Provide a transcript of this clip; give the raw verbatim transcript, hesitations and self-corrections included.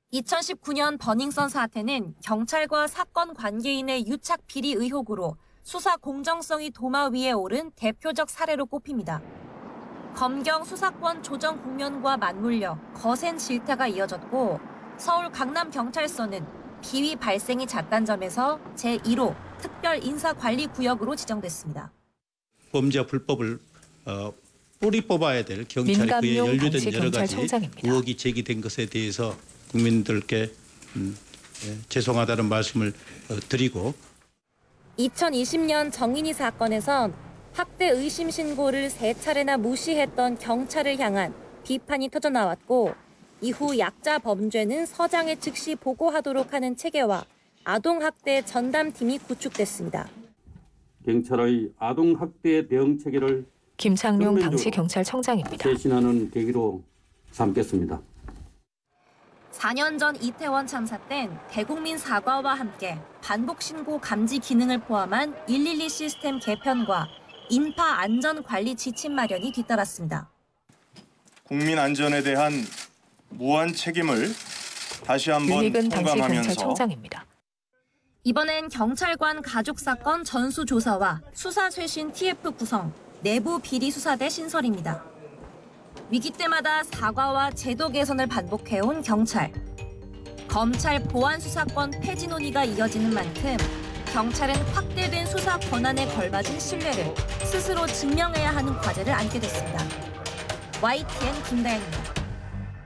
이천십구 년 버닝썬 사태는 경찰과 사건 관계인의 유착 비리 의혹으로 수사 공정성이 도마 위에 오른 대표적 사례로 꼽힙니다. 검경 수사권 조정 국면과 맞물려 거센 질타가 이어졌고 서울 강남경찰서는 비위 발생이 잦다는 점에서 제일 호 특별인사관리구역으로 지정됐습니다. 범죄와 불법을 어, 뿌리 뽑아야 될 경찰이 그에 연루된 여러 가지 의혹이 제기된 것에 대해서 국민들께 음, 예, 죄송하다는 말씀을 어, 드리고 이천이십 년 정인이 사건에선 학대 의심 신고를 세 차례나 무시했던 경찰을 향한 비판이 터져나왔고 이후 약자 범죄는 서장에 즉시 보고하도록 하는 체계와 아동학대 전담팀이 구축됐습니다. 경찰의 아동학대 대응 체계를 김상룡 당시 경찰청장입니다. 쇄신하는 계기로 삼겠습니다. 사 년 전 이태원 참사 땐 대국민 사과와 함께 반복신고 감지 기능을 포함한 일일이 시스템 개편과 인파 안전 관리 지침 마련이 뒤따랐습니다. 국민 안전에 대한 무한 책임을 다시 한번 윤익은 당시 통감하면서 경찰청장입니다. 이번엔 경찰관 가족 사건 전수조사와 수사 쇄신 티에프 구성, 내부 비리 수사대 신설입니다. 위기 때마다 사과와 제도 개선을 반복해온 경찰. 검찰 보안 수사권 폐지 논의가 이어지는 만큼 경찰은 확대된 수사 권한에 걸맞은 신뢰를 스스로 증명해야 하는 과제를 안게 됐습니다. 와이티엔 김다현입니다.